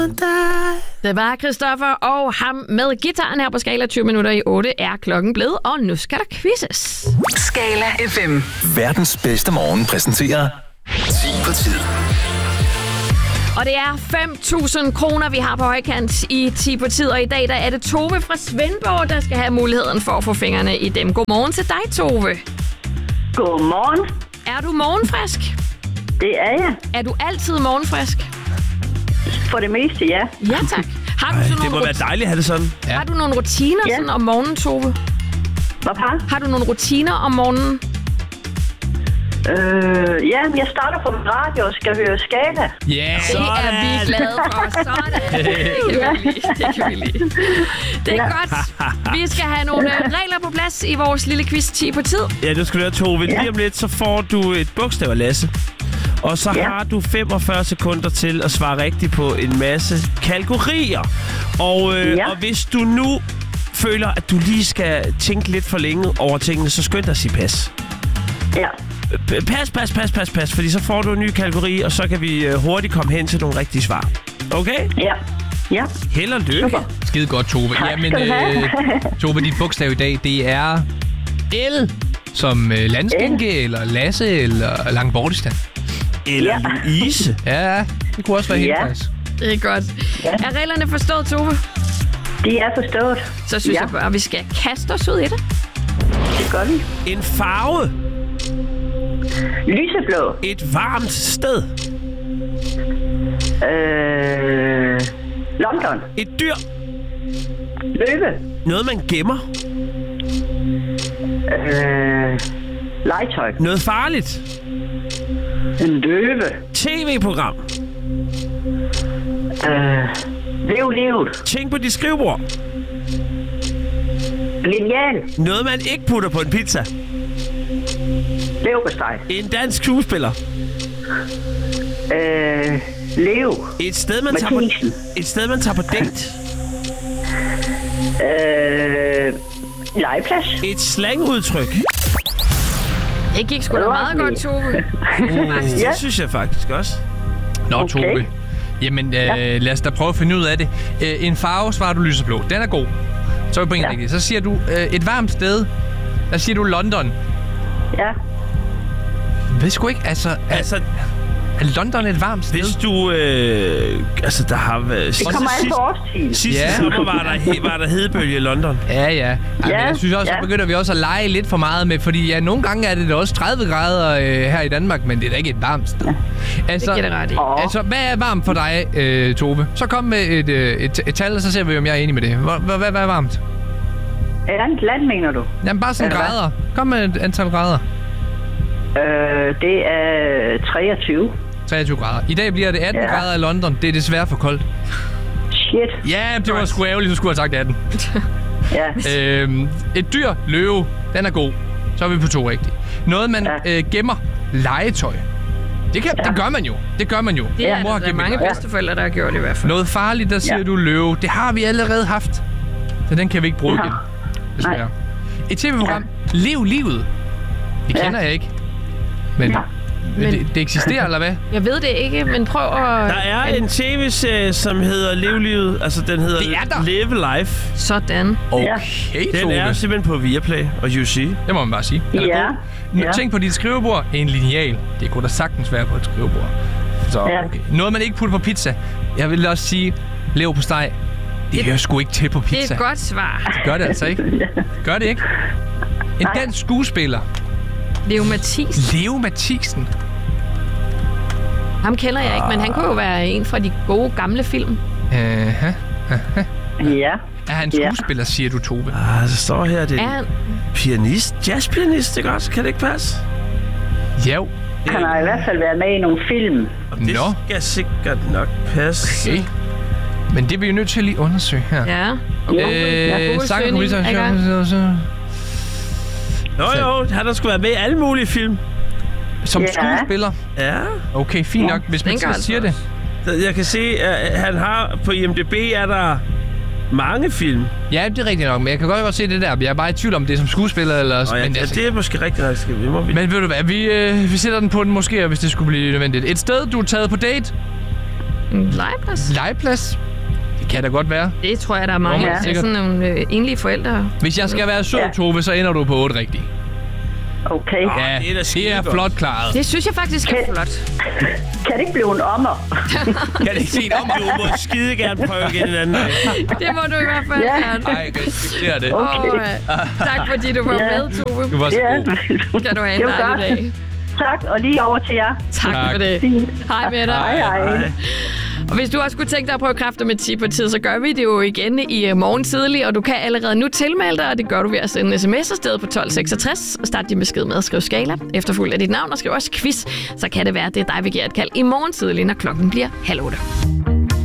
Det var Christoffer og ham med gitaren her på Skala. 20 minutter i 8 er klokken blevet, og nu skal der quizzes. Skala FM. Verdens bedste morgen præsenterer 10 på tid. Og det er 5.000 kroner, vi har på højkant i 10 på tid. Og i dag der er det Tove fra Svendborg, der skal have muligheden for at få fingrene i dem. Godmorgen til dig, Tove. Godmorgen. Er du morgenfrisk? Det er jeg. Er du altid morgenfrisk? For det meste, ja. Ja, tak. Har du, Det må være dejligt at have det sådan. Ja. Har du nogle rutiner sådan om morgenen, Tove? Hvad par? Har du nogle rutiner om morgenen? Ja, jeg starter på min radio og skal høre Skala. Ja, Det er vi glade for. Sådan. Det kan vi lide. Det er godt. Vi skal have nogle regler på plads i vores lille quiz 10 på tid. Ja, du skal høre, Tove. Lige om lidt, så får du et bogstav af Lasse. Og så har du 45 sekunder til at svare rigtigt på en masse kategorier. Og hvis du nu føler, at du lige skal tænke lidt for længe over tingene, så skynd dig at sige pas. Ja. Pas, fordi så får du en ny kategori, og så kan vi hurtigt komme hen til nogle rigtige svar. Okay? Ja. Ja. Held og lykke. Skide godt, Tove. Jamen, Tove, dit bogstav i dag, det er L, som landskænke, eller Lasse, eller Langbortistan. Eller Louise. Ja, det kunne også være helt faktisk. Det er godt. Ja. Er reglerne forstået, Tove? De er forstået. Så synes jeg bare, at vi skal kaste os ud i det. Det gør vi. En farve. Lyseblå. Et varmt sted. London. Et dyr. Løve. Noget, man gemmer. Legetøj. Noget farligt. En løve. TV-program. Lev livet. Tænk på dit skrivebord. Lineal. Noget, man ikke putter på en pizza. Leverpostej. En dansk skuespiller. Leo. Et sted, man tager på date. Legeplads. Et slangudtryk. Det gik sgu da meget godt, Tove. Det synes jeg faktisk også. Nå, Okay. Tove. Jamen, lad os da prøve at finde ud af det. En farve svarer du lyseblå. Den er god. Så er vi på en rigtig. Så siger du et varmt sted. Der siger du London. Ja. Jeg ved sgu ikke, altså er London et varmt sted? Hvis du... der har været... Det kommer an på årstiden. Sidste sommer var der hedebølge i London. Ja. Men jeg synes også, så begynder vi også at lege lidt for meget med, fordi nogle gange er det da også 30 grader her i Danmark, men det er da ikke et varmt sted. Altså, det giver det ret i. Altså, hvad er varmt for dig, Tove? Så kom med et tal, og så ser vi, om jeg er enig med det. Hvad er varmt? Et andet land, mener du? Jamen, bare sådan grader. Kom med et antal grader. Det er 23. 23 grader. I dag bliver det 18 grader i London. Det er desværre for koldt. Shit. Ja, det var sgu ærgerligt, du skulle have sagt 18. Ja. Et dyr, løve, den er god. Så er vi på 2 rigtigt. Noget, man gemmer, legetøj. Det gør man jo. Det er der er mange bedsteforældre, der har gjort det i hvert fald. Noget farligt, der siger du løve. Det har vi allerede haft. Så den kan vi ikke bruge igen. Desværre. Et tv-program, Lev livet. Det kender jeg ikke. Men det eksisterer, eller hvad? Jeg ved det ikke, men prøv at... Der er en tv-serie, som hedder Lev livet. Altså, den hedder Live Life. Sådan. Okay, Den Tove. er simpelthen på Viaplay og UC. Det må man bare sige. Tænk på dit skrivebord. En lineal. Det kunne da sagtens være på et skrivebord. Så, okay. Noget, man ikke putter på pizza. Jeg vil også sige, leverpostej. Det hører sgu ikke til på pizza. Det er et godt svar. Det gør det altså ikke. Gør det ikke? En dansk skuespiller. Leo Mathisen. Leo Mathisen. Ham kender jeg ikke, men han kunne jo være en fra de gode gamle film. Ja. Er han skuespiller, siger du, Tove? Så står her, det Er han? pianist. Jazzpianist, det godt. Kan det ikke passe? Jo. Han har i hvert fald været med i nogle film. Det skal sikkert nok passe. Okay. Men det er vi jo nødt til at lige undersøge her. Ja. Jo, han har sgu været med i alle mulige film. Som skuespiller? Ja. Okay, fint nok, hvis man siger det. Jeg kan se, at han har på IMDb er der mange film. Ja, det er rigtigt nok, men jeg kan godt se det der. Jeg er bare i tvivl om det er som skuespiller eller... Men det er måske rigtig nok. Men ved du hvad, vi sætter den på den måske, hvis det skulle blive nødvendigt. Et sted, du er taget på date? En legeplads? Legeplads? Det kan da godt være. Det tror jeg, der er mange. Ja. Det er sådan nogle enlige forældre. Hvis jeg skal være sød, Tove, så ender du på 8 rigtigt. Okay. Ja, det er flot klaret. Det synes jeg faktisk er flot. Kan det ikke blive en ommer? Kan det ikke se en ommer? Du må skide gerne prøve igen en anden dag. Det må du i hvert fald gerne. Nej, respekterer det. Okay. Tak fordi du var med, Tove. Du var så god. Kan du have en dejlig dag. Tak, og lige over til jer. Tak for det. Hej med dig. Hej. Og hvis du også kunne tænke dig at prøve kræfter med 10 på tid, så gør vi det jo igen i morgen tidlig, og du kan allerede nu tilmelde dig, og det gør du ved at sende en sms afsted på 1266, og start din besked med at skrive skala, efterfulgt af dit navn, og skriv også quiz, så kan det være, at det er dig, vi giver et kald i morgen tidlig, når klokken bliver 7:30.